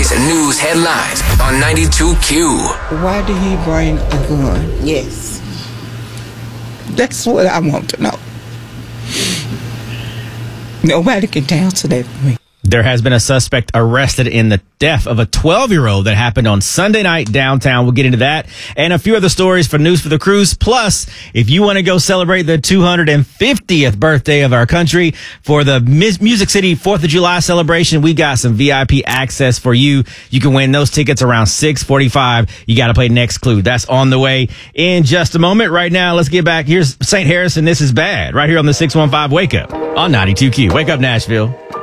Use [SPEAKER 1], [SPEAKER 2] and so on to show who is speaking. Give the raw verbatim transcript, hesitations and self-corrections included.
[SPEAKER 1] Today's news headlines on ninety-two Q.
[SPEAKER 2] Why did he bring a gun?
[SPEAKER 3] Yes.
[SPEAKER 2] That's what I want to know. Nobody can answer that for me.
[SPEAKER 4] There has been a suspect arrested in the death of a twelve-year-old that happened on Sunday night downtown. We'll get into that and a few other stories for News for the Cruise. Plus, if you want to go celebrate the two hundred fiftieth birthday of our country for the Music City fourth of July celebration, we got some V I P access for you. You can win those tickets around six forty-five. You got to play Next Clue. That's on the way in just a moment. Right now, let's get back. Here's Saint Harrison. This is Bad right here on the six one five Wake Up on ninety-two Q. Wake up, Nashville.